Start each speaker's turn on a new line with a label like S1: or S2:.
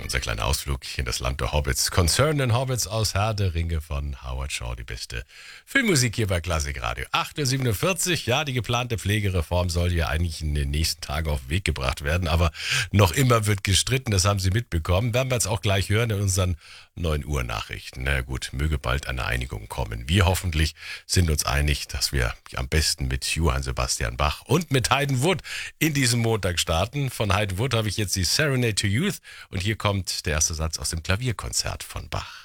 S1: Unser kleiner Ausflug in das Land der Hobbits. Concerning Hobbits aus Herr der Ringe von Howard Shaw. Die beste Filmmusik hier bei Klassik Radio. 8.47 Uhr. Ja, die geplante Pflegereform soll ja eigentlich in den nächsten Tagen auf den Weg gebracht werden. Aber noch immer wird gestritten. Das haben Sie mitbekommen. Werden wir jetzt auch gleich hören in unseren 9 Uhr Nachrichten. Na gut, möge bald eine Einigung kommen. Wir hoffentlich sind uns einig, dass wir am besten mit Johann Sebastian Bach und mit Haydn Wood in diesem Montag starten. Von Haydn Wood habe ich jetzt die Serenade to Youth und hier kommt der erste Satz aus dem Klavierkonzert von Bach.